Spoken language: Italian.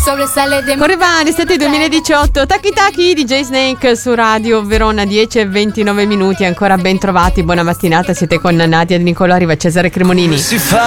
sobresale de Correva l'estate 2018, Taki Taki, DJ Snake su Radio Verona, 10:29 minuti, ancora ben trovati, buona mattinata, siete con Nadia Di Nicolò, arriva Cesare Cremonini. Si fa